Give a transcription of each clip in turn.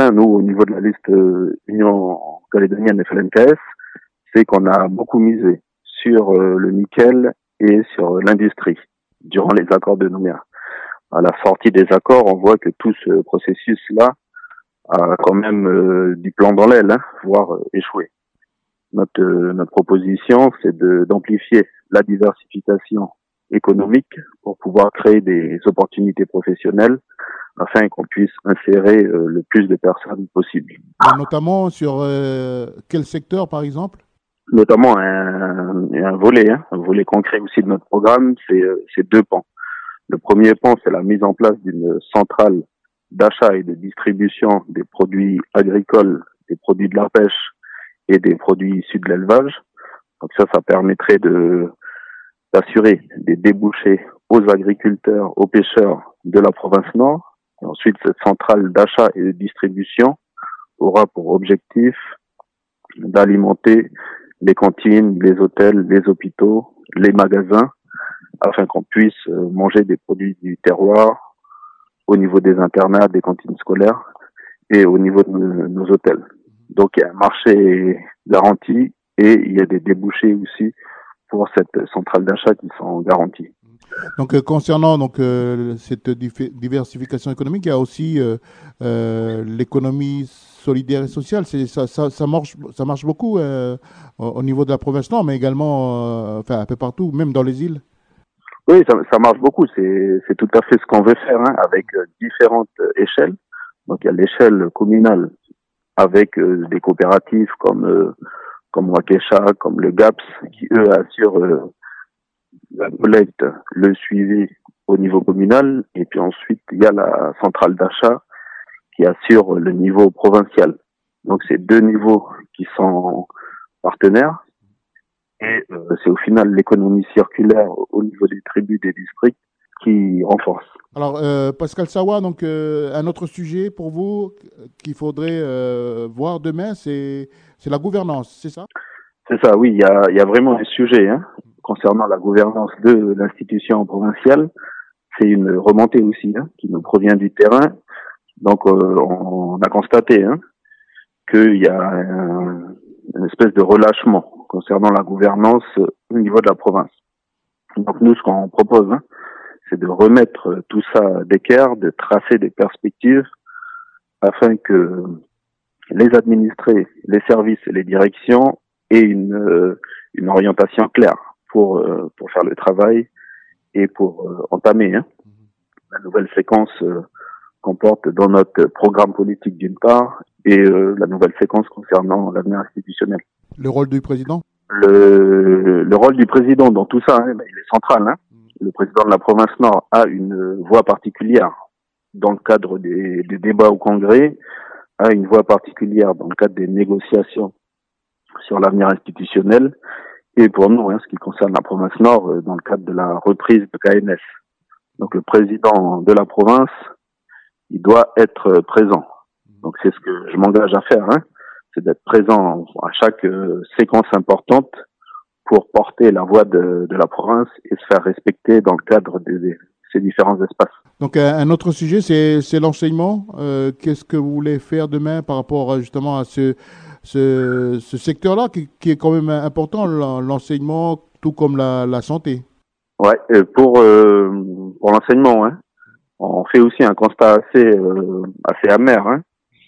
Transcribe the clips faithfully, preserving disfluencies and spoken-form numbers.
enfin, nous, au niveau de la liste euh, Union calédonienne F L N K S, c'est qu'on a beaucoup misé sur euh, le nickel et sur l'industrie durant les accords de Nouméa. À la sortie des accords, on voit que tout ce processus-là a quand même euh, du plomb dans l'aile, hein, voire euh, échoué. Notre, euh, notre proposition, c'est de, d'amplifier la diversification économique pour pouvoir créer des opportunités professionnelles afin qu'on puisse insérer euh, le plus de personnes possible. Et notamment sur euh, quel secteur, par exemple? Notamment un, un volet, hein, un volet concret aussi de notre programme, c'est, euh, c'est deux pans. Le premier pan, c'est la mise en place d'une centrale d'achat et de distribution des produits agricoles, des produits de la pêche et des produits issus de l'élevage. Donc ça, ça permettrait de d'assurer des débouchés aux agriculteurs, aux pêcheurs de la province Nord. Et ensuite, cette centrale d'achat et de distribution aura pour objectif d'alimenter les cantines, les hôtels, les hôpitaux, les magasins, afin qu'on puisse manger des produits du terroir au niveau des internats, des cantines scolaires et au niveau de nos hôtels. Donc il y a un marché garanti et il y a des débouchés aussi pour cette centrale d'achat qui sont garantis. Donc euh, concernant donc euh, cette diversification économique, il y a aussi euh, euh, l'économie solidaire et sociale. C'est, ça, ça, ça marche, ça marche beaucoup euh, au, au niveau de la province Nord, mais également, euh, enfin un peu partout, même dans les îles. Oui, ça, ça marche beaucoup. C'est, c'est tout à fait ce qu'on veut faire, hein, avec euh, différentes euh, échelles. Donc il y a l'échelle communale avec euh, des coopératives comme euh, comme Wakesha, comme le GAPS, qui eux assurent euh, la collecte, le suivi au niveau communal. Et puis ensuite il y a la centrale d'achat qui assure le niveau provincial. Donc c'est deux niveaux qui sont partenaires. Et euh, c'est au final l'économie circulaire au niveau des tribus, des districts, qui renforce. Alors, euh, Pascal Sawa, donc euh, un autre sujet pour vous qu'il faudrait euh, voir demain, c'est, c'est la gouvernance, c'est ça? C'est ça, oui, il y a, il y a vraiment un sujet hein, concernant la gouvernance de l'institution provinciale. C'est une remontée aussi hein, qui nous provient du terrain. Donc, euh, on a constaté hein, qu'il y a un, une espèce de relâchement concernant la gouvernance au niveau de la province. Donc, nous, ce qu'on propose, hein, c'est de remettre tout ça d'équerre, de tracer des perspectives afin que les administrés, les services et les directions aient une, euh, une orientation claire pour, euh, pour faire le travail et pour euh, entamer hein, la nouvelle séquence euh, qu'on porte dans notre programme politique d'une part et euh, la nouvelle séquence concernant l'avenir institutionnel. Le rôle du président? Le, le rôle du président dans tout ça, hein, il est central. Hein. Le président de la province Nord a une voix particulière dans le cadre des, des débats au Congrès, a une voix particulière dans le cadre des négociations sur l'avenir institutionnel, et pour nous, hein, ce qui concerne la province Nord, dans le cadre de la reprise de K N S. Donc le président de la province, il doit être présent. Donc c'est ce que je m'engage à faire, hein, c'est d'être présent à chaque euh, séquence importante pour porter la voix de, de la province et se faire respecter dans le cadre de, de ces différents espaces. Donc un autre sujet, c'est, c'est l'enseignement. Euh, qu'est-ce que vous voulez faire demain par rapport justement à ce, ce, ce secteur-là qui, qui est quand même important, l'enseignement, tout comme la, la santé? Ouais, pour, euh, pour l'enseignement, hein, on fait aussi un constat assez, euh, assez amer. Hein.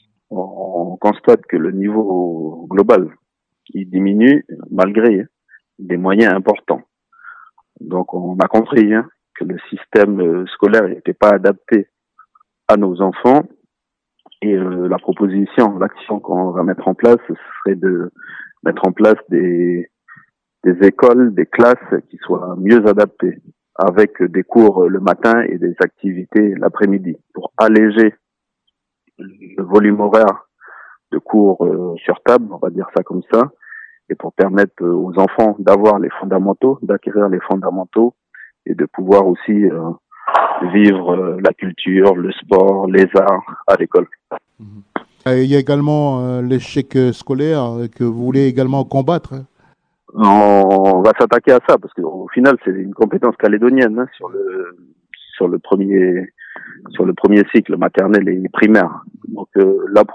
On, on constate que le niveau global il diminue malgré des moyens importants. Donc on a compris hein, que le système scolaire n'était pas adapté à nos enfants et euh, la proposition, l'action qu'on va mettre en place, ce serait de mettre en place des, des écoles, des classes qui soient mieux adaptées avec des cours le matin et des activités l'après-midi pour alléger le volume horaire de cours euh, sur table, on va dire ça comme ça, et pour permettre aux enfants d'avoir les fondamentaux, d'acquérir les fondamentaux et de pouvoir aussi euh, vivre euh, la culture, le sport, les arts à l'école. Il y a également euh, l'échec scolaire que vous voulez également combattre. On va s'attaquer à ça parce qu'au final c'est une compétence calédonienne hein, sur le sur le premier sur le premier cycle maternel et primaire. Donc euh, là